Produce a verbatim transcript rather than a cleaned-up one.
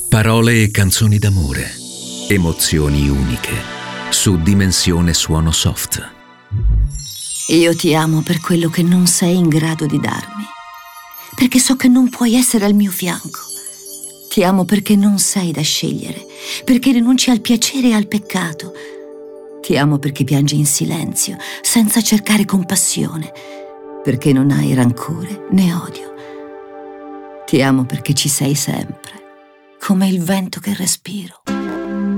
Parole e canzoni d'amore, emozioni uniche, su Dimensione Suono Soft. Io ti amo per quello che non sei in grado di darmi, perché so che non puoi essere al mio fianco. Ti amo perché non sei da scegliere, perché rinunci al piacere e al peccato. Ti amo perché piangi in silenzio, senza cercare compassione, perché non hai rancore né odio. Ti amo perché ci sei sempre, come il vento che respiro.